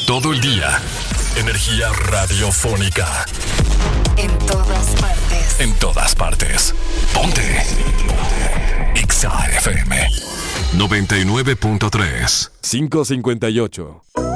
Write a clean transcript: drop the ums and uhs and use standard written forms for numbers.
todo el día. Energía radiofónica. En todas partes. En todas partes. Ponte. Exa FM 99.3. 5:58.